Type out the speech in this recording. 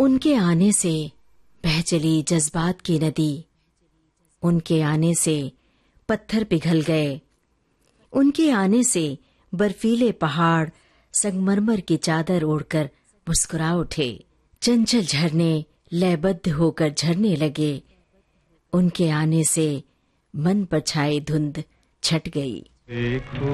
उनके आने से बह चली जज्बात की नदी, उनके आने से पत्थर पिघल गए, उनके आने से बर्फीले पहाड़ संगमरमर की चादर ओढ़कर मुस्कुरा उठे, चंचल झरने लयबद्ध होकर झरने लगे। उनके आने से मन पर छाई धुंध छट गई।